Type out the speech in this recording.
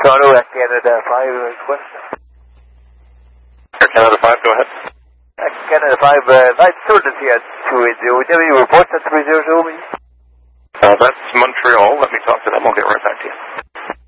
Toronto at Canada 5 request. Canada 5, go ahead. Canada 5, light certainty at 280. Would you have any reports at 300, please?